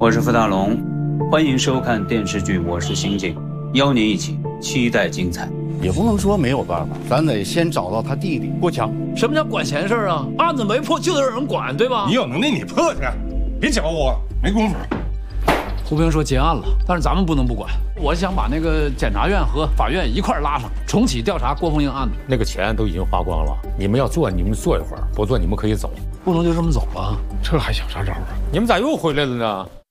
我是傅大龙，欢迎收看电视剧《我是刑警》，邀您一起期待精彩。 也不能说没有办法，咱得先找到他弟弟郭强。 什么叫管闲事啊？案子没破就得有人管，对吧？ 你有能耐你破去，别搅我，没工夫。 胡平说结案了，但是咱们不能不管。我想把那个检察院和法院一块拉上，重启调查郭凤英案子。 那个钱都已经花光了，你们要做你们做一会儿，不做你们可以走。 不能就这么走了， 这还想啥招啊？ 你们咋又回来了呢？